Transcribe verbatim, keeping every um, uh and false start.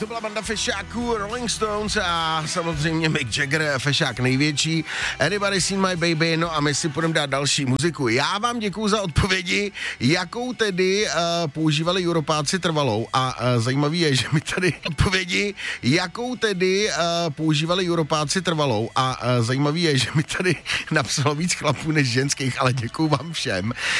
To byla banda fešáků Rolling Stones a samozřejmě Mick Jagger, fešák největší. Anybody Seen My Baby, no a my si půjdeme dát další muziku. Já vám děkuju za odpovědi, jakou tedy uh, používali Europáci trvalou a uh, zajímavý je, že mi tady odpovědi, jakou tedy uh, používali Europáci trvalou a uh, zajímavý je, že mi tady napsalo víc chlapů než ženských, ale děkuju vám všem.